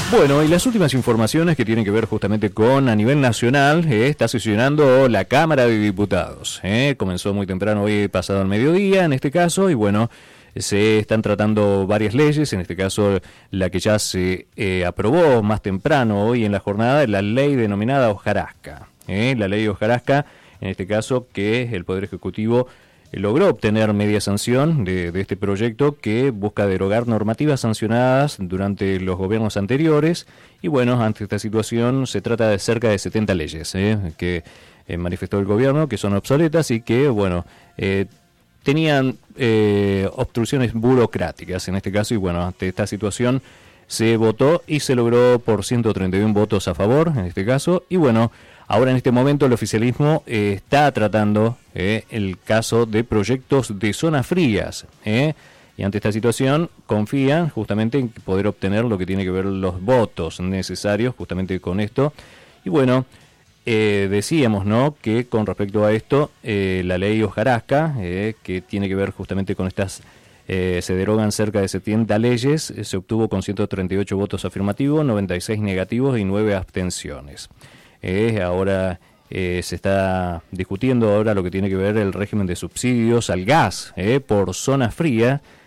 Bueno, y las últimas informaciones que tienen que ver justamente con a nivel nacional, está sesionando la Cámara de Diputados. Comenzó muy temprano hoy, pasado el mediodía en este caso, y bueno, se están tratando varias leyes, en este caso la que ya se aprobó más temprano hoy en la jornada, la ley denominada hojarasca. La ley hojarasca, en este caso, que el Poder Ejecutivo logró obtener media sanción de este proyecto que busca derogar normativas sancionadas durante los gobiernos anteriores. Y bueno, ante esta situación se trata de cerca de 70 leyes que manifestó el gobierno que son obsoletas y que, bueno, tenían obstrucciones burocráticas en este caso. Y bueno, ante esta situación se votó y se logró por 131 votos a favor en este caso. Y bueno, ahora en este momento el oficialismo está tratando el caso de proyectos de zonas frías. Y ante esta situación confían justamente en poder obtener lo que tiene que ver los votos necesarios justamente con esto. Y bueno, decíamos, ¿no?, que con respecto a esto, la ley hojarasca, que tiene que ver justamente con estas... se derogan cerca de 70 leyes, se obtuvo con 138 votos afirmativos, 96 negativos y 9 abstenciones. Ahora se está discutiendo ahora lo que tiene que ver el régimen de subsidios al gas por zona fría,